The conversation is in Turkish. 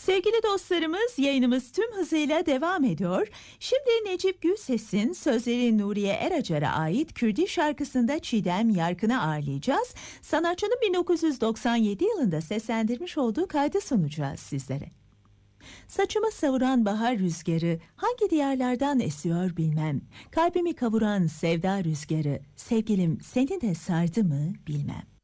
Sevgili dostlarımız, yayınımız tüm hızıyla devam ediyor. Şimdi Necip Gülses'in sözleri Nuriye Eracar'a ait Kürdi şarkısında Çiğdem Yarkın'ı ağırlayacağız. Sanatçının 1997 yılında seslendirmiş olduğu kaydı sunacağız sizlere. Saçımı savuran bahar rüzgarı hangi diyarlardan esiyor bilmem. Kalbimi kavuran sevda rüzgarı sevgilim seni de sardı mı bilmem.